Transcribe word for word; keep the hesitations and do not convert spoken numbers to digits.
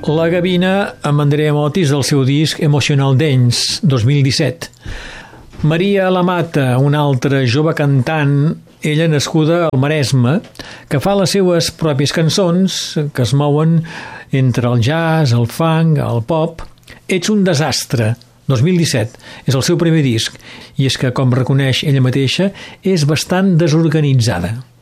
La Gavina amb Andrea Motis del seu disc Emotional Dance, dos mil disset. Maria Lamata, una altra jove cantant, ella nascuda al Maresme, que fa les seues pròpies cançons que es mouen entre el jazz, el funk, el pop. Ets un desastre, dos mil disset, és el seu primer disc, i és que, com reconeix ella mateixa, és bastant desorganitzada.